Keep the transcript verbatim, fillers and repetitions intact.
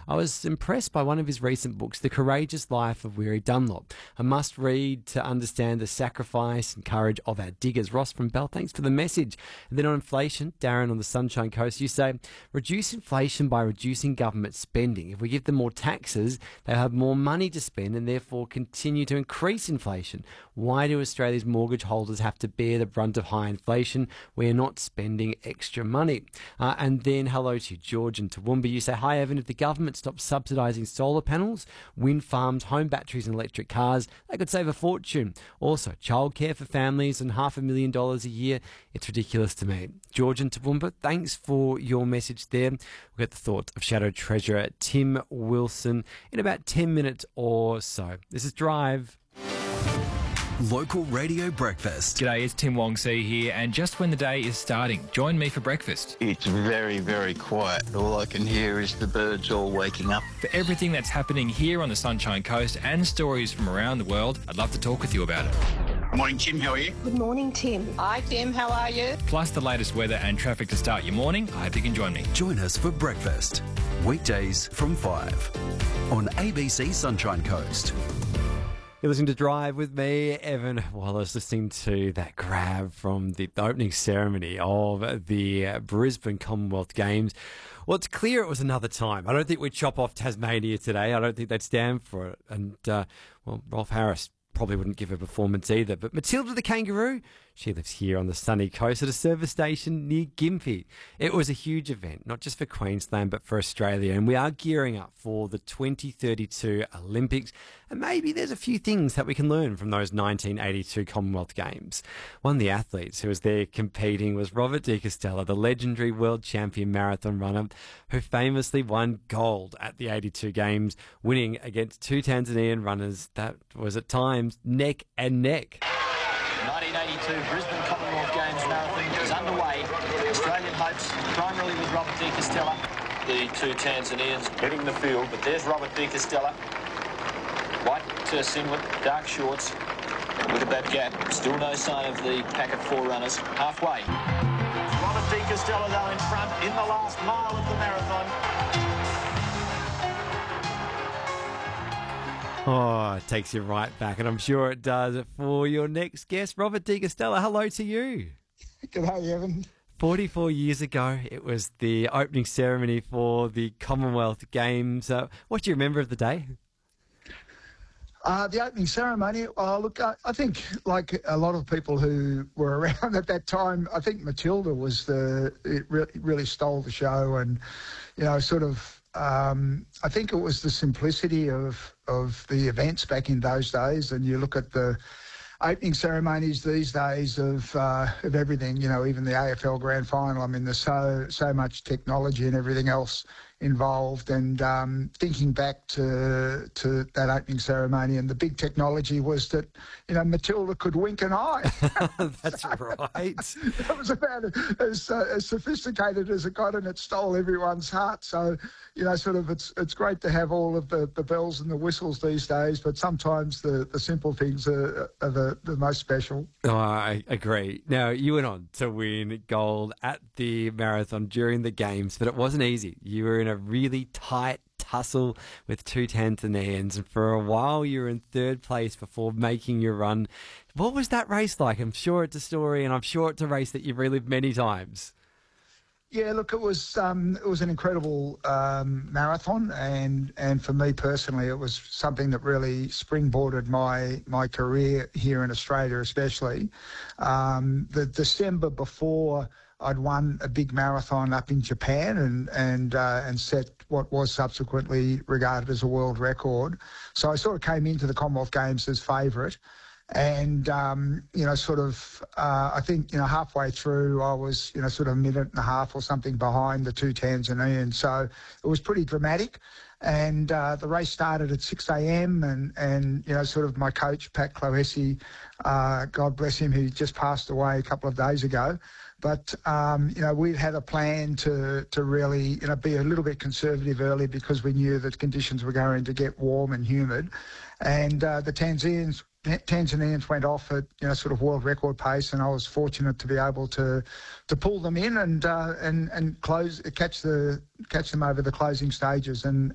I was impressed by one of his recent books, The Courageous Life of Weary Dunlop. A must-read to understand the sacrifice and courage of our diggers. Ross from Bell, thanks for the message. And then on inflation, Darren on the Sunshine Coast, you say, reduce inflation by reducing government spending. If we give them more taxes, they'll have more money to spend and therefore continue to increase inflation. Why do Australia's mortgage holders have to bear the brunt of high inflation? We are not spending extra money. Uh, and then hello to George and Toowoomba. You say, hi Evan, if the government stopped subsidising solar panels, wind farms, home batteries and electric cars, they could save a fortune. Also, childcare for families and half a million dollars a year. It's ridiculous to me. George and Toowoomba, thanks for your message there. We'll get the thoughts of Shadow Treasurer Tim Wilson in about ten minutes or so. This is Drive. Local Radio Breakfast. G'day, it's Tim Wong See here, and just when the day is starting, join me for breakfast. It's very, very quiet. All I can hear is the birds all waking up. For everything that's happening here on the Sunshine Coast and stories from around the world, I'd love to talk with you about it. Morning, Tim. How are you? Good morning, Tim. Hi, Tim. How are you? Plus the latest weather and traffic to start your morning. I hope you can join me. Join us for breakfast. Weekdays from five on A B C Sunshine Coast. You're listening to Drive with me, Evan Wallace, listening to that grab from the opening ceremony of the Brisbane Commonwealth Games. Well, it's clear it was another time. I don't think we'd chop off Tasmania today. I don't think they'd stand for it. And, uh, well, Rolf Harris probably wouldn't give a performance either. But Matilda the kangaroo, she lives here on the sunny coast at a service station near Gympie. It was a huge event, not just for Queensland, but for Australia. And we are gearing up for the twenty thirty-two Olympics. And maybe there's a few things that we can learn from those nineteen eighty-two Commonwealth Games. One of the athletes who was there competing was Robert De Castella, the legendary world champion marathon runner who famously won gold at the eighty-two Games, winning against two Tanzanian runners that was at times neck and neck. nineteen eighty-two Brisbane Commonwealth Games marathon is underway. Australian hopes primarily with Robert De Castella. The two Tanzanians heading the field, but there's Robert De Castella. White uh, singlet, dark shorts. Look at that gap. Still no sign of the pack of four runners. Halfway. Robert De Castella though in front in the last mile of the marathon. Oh, it takes you right back, and I'm sure it does for your next guest, Robert De Castella. Hello to you. G'day, Evan. forty-four years ago, it was the opening ceremony for the Commonwealth Games. Uh, what do you remember of the day? Uh, the opening ceremony, oh, look, I, I think like a lot of people who were around at that time, I think Matilda was the, it re- really stole the show and, you know, sort of, um, I think it was the simplicity of, of the events back in those days. And you look at the opening ceremonies these days of uh, of everything, you know, even the A F L Grand Final. I mean, there's so, so much technology and everything else involved, and um, thinking back to to that opening ceremony, and the big technology was that, you know, Matilda could wink an eye. That's so, right. That was about as uh, as sophisticated as it got, and it stole everyone's heart. So, you know, sort of, it's it's great to have all of the, the bells and the whistles these days, but sometimes the, the simple things are, are the, the most special. Oh, I agree. Now, you went on to win gold at the marathon during the Games, but it wasn't easy. You were in a really tight tussle with two Tanzanians, and for a while you were in third place before making your run. What was that race like? I'm sure it's a story, and I'm sure it's a race that you've relived many times. Yeah, look, it was um, it was an incredible um, marathon, and and for me personally, it was something that really springboarded my my career here in Australia, especially. Um, the December before, I'd won a big marathon up in Japan and and uh, and set what was subsequently regarded as a world record. So I sort of came into the Commonwealth Games as favourite. And, um, you know, sort of, uh, I think, you know, halfway through I was, you know, sort of a minute and a half or something behind the two Tanzanians. So it was pretty dramatic. And uh, the race started at six a.m. and, and, you know, sort of my coach, Pat Clohessy, uh, God bless him, he just passed away a couple of days ago. But, um, you know, we'd had a plan to, to really, you know, be a little bit conservative early because we knew that conditions were going to get warm and humid. And uh, the Tanzanians Tanzanians went off at, you know, sort of world record pace, and I was fortunate to be able to to pull them in and uh, and and close catch the catch them over the closing stages, and